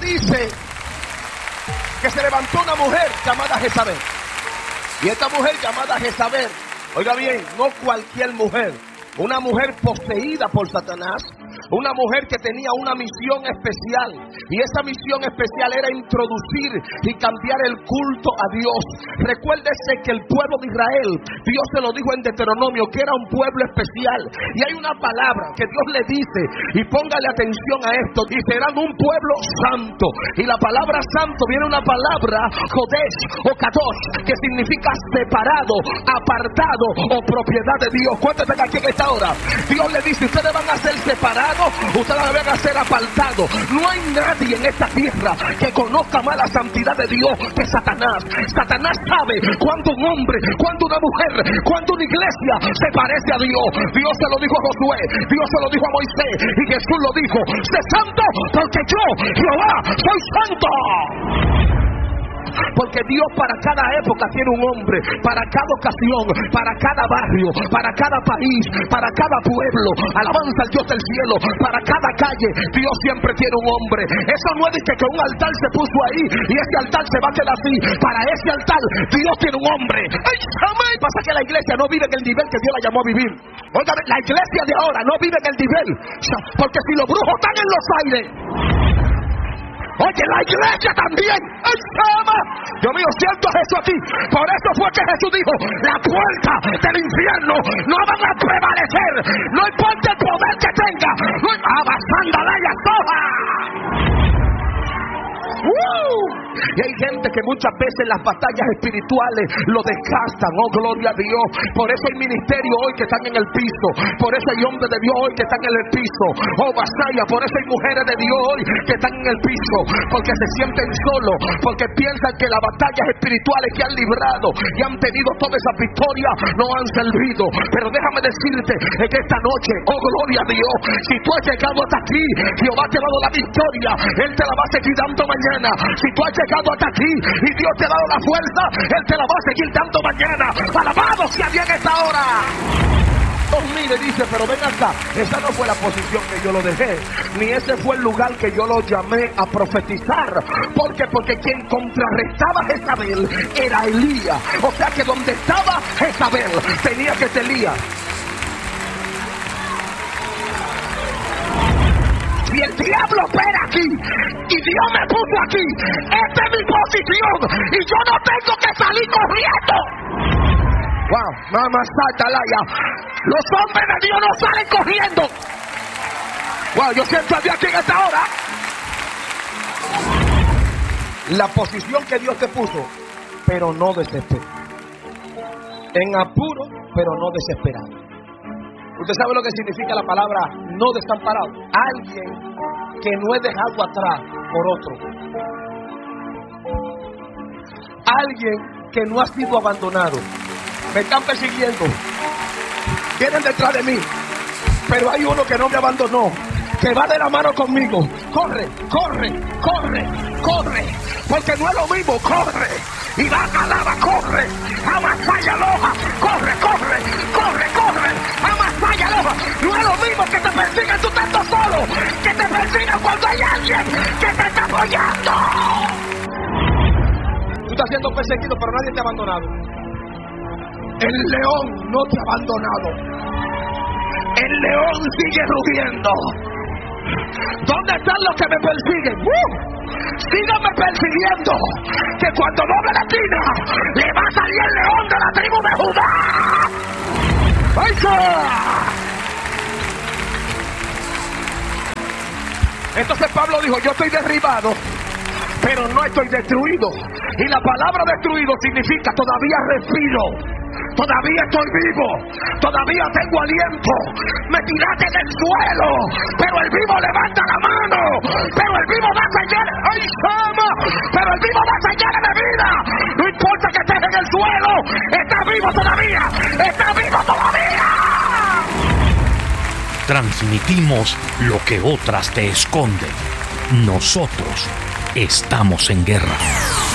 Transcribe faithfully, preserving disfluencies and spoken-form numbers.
dice que se levantó una mujer llamada Jezabel. Y esta mujer llamada Jezabel, oiga bien, no cualquier mujer, una mujer poseída por Satanás, una mujer que tenía una misión especial, y esa misión especial era introducir y cambiar el culto a Dios. Recuérdese que el pueblo de Israel, Dios se lo dijo en Deuteronomio, que era un pueblo especial, y hay una palabra que Dios le dice, y póngale atención a esto, y serán un pueblo santo. Y la palabra santo viene una palabra Kodesh o Kadosh, que significa separado, apartado o propiedad de Dios. Cuéntate que aquí en esta hora Dios le dice: ustedes van a ser separados, ustedes van a ser apartados. No hay nadie en esta tierra que conozca más la santidad de Dios que Satanás. Satanás sabe cuando un hombre, cuando una mujer, cuando una iglesia se parece a Dios. Dios se lo dijo a Josué, Dios se lo dijo a Moisés, y Jesús lo dijo: sé santo porque yo, Jehová, soy santo. Porque Dios para cada época tiene un hombre, para cada ocasión, para cada barrio, para cada país, para cada pueblo. Alabanza al Dios del cielo. Para cada calle Dios siempre tiene un hombre. Eso no es de que, que un altar se puso ahí y ese altar se va a quedar así. Para ese altar Dios tiene un hombre. ¡Ay, jamás! Pasa que la iglesia no vive en el nivel que Dios la llamó a vivir. Oiga, la iglesia de ahora no vive en el nivel, porque si los brujos están en los aires, oye, la iglesia también. ¡Ay, chama! Dios mío, siento eso aquí. Por eso fue que Jesús dijo: la puerta del infierno no van a prevalecer. No importa el poder que tenga. No hay... ¡Abasanda la yasoja! ¡Uh! Y hay gente que muchas veces las batallas espirituales lo desgastan. Oh, gloria a Dios. Por eso hay ministerios hoy que están en el piso. Por eso hay hombres de Dios hoy que están en el piso. Oh, vasalla. Por eso hay mujeres de Dios hoy que están en el piso, porque se sienten solos, porque piensan que las batallas espirituales que han librado y han tenido toda esa victoria no han servido. Pero déjame decirte en esta noche, oh, gloria a Dios, si tú has llegado hasta aquí, Jehová te ha dado la victoria. Él te la va a seguir dando mañana. Si tú has llegado hasta aquí y Dios te ha dado la fuerza, Él te la va a seguir dando mañana. Alabado sea Dios en esta hora. Oh, mire, dice, pero ven acá, esa no fue la posición que yo lo dejé, ni ese fue el lugar que yo lo llamé a profetizar. ¿Por qué? Porque quien contrarrestaba a Jezabel era Elías. O sea que donde estaba Jezabel tenía que ser Elías. Si el diablo opera aquí y Dios me puso aquí, esta es mi posición y yo no tengo que salir corriendo. Wow, mamá satalaya. Los hombres de Dios no salen corriendo. Wow, yo siento a Dios aquí en esta hora. La posición que Dios te puso, pero no desesperado. En apuro, pero no desesperado. Usted sabe lo que significa la palabra no desamparado. Alguien que no es dejado atrás por otro. Alguien que no ha sido abandonado. Me están persiguiendo, vienen detrás de mí, pero hay uno que no me abandonó, que va de la mano conmigo. Corre, corre, corre, corre, porque no es lo mismo. Corre y va a lava, corre, amasalla loja, corre, corre, corre, corre, amasalla loja. No es lo mismo que te persigan tú estando solo, que te persigan cuando hay alguien que te está apoyando. Tú estás siendo perseguido, pero nadie te ha abandonado. El león no te ha abandonado. El león sigue rugiendo. ¿Dónde están los que me persiguen? ¡Uh! Síganme persiguiendo, que cuando doble la esquina le va a salir el león de la tribu de Judá. ¡Vaya! Entonces Pablo dijo: yo estoy derribado, pero no estoy destruido. Y la palabra destruido significa todavía respiro, todavía estoy vivo, todavía tengo aliento. Me tiraste del suelo, pero el vivo levanta la mano, pero el vivo da señales. ¡Ay, sama! Pero el vivo da señales de vida. No importa que estés en el suelo, estás vivo todavía, estás vivo todavía. Transmitimos lo que otras te esconden. Nosotros estamos en guerra.